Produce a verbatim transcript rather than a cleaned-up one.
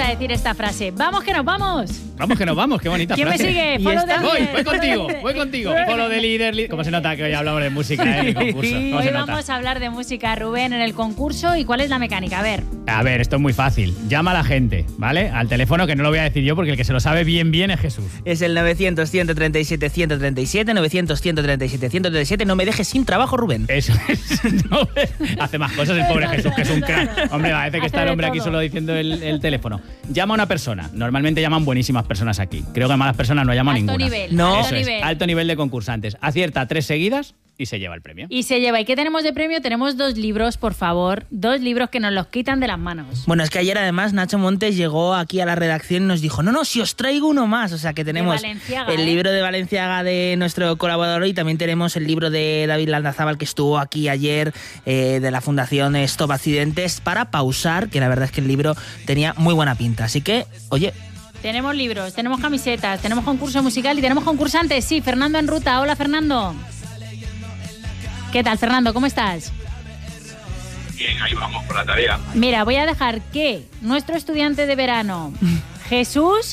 decir esta frase. ¡Vamos que nos vamos! Vamos que nos vamos, qué bonita ¿Quién frase. me sigue? Follow the Voy, leader. voy contigo, voy contigo. Follow de líder, líder. Como se nota que hoy hablamos de música en el concurso. ¿Cómo Hoy se nota? vamos a hablar de música, Rubén, en el concurso. ¿Y cuál es la mecánica? A ver. A ver, esto es muy fácil. Llama a la gente, ¿vale? Al teléfono, que no lo voy a decir yo porque el que se lo sabe bien bien es Jesús. Es el novecientos, ciento treinta y siete, ciento treinta y siete, novecientos, ciento treinta y siete, ciento treinta y siete. No me dejes sin trabajo, Rubén. Eso es. No, hace más cosas el pobre Jesús, que es un crack. Hombre, parece que Hace está el de hombre aquí todo. solo diciendo el, el teléfono. Llama a una persona. Normalmente llaman buenísimas personas aquí. Creo que malas personas no llaman Alto ninguna. nivel. No. Alto Eso es, nivel. alto nivel de concursantes. Acierta tres seguidas y se lleva el premio. Y se lleva. ¿Y qué tenemos de premio? Tenemos dos libros, por favor. Dos libros que nos los quitan de las manos. Bueno, es que ayer además Nacho Montes llegó aquí a la redacción y nos dijo, no, no, si os traigo uno más. O sea que tenemos Valenciaga, el ¿eh? libro de Valenciaga de nuestro colaborador y también tenemos el libro de David Landazábal que estuvo aquí ayer eh, de la Fundación Stop Accidentes para pausar, que la verdad es que el libro tenía muy buena pinta. Así que, oye... Tenemos libros, tenemos camisetas, tenemos concurso musical y tenemos concursantes. Sí, Fernando en ruta. Hola, Fernando. ¿Qué tal, Fernando? ¿Cómo estás? Bien, ahí vamos por la tarea. Mira, voy a dejar que nuestro estudiante de verano, Jesús,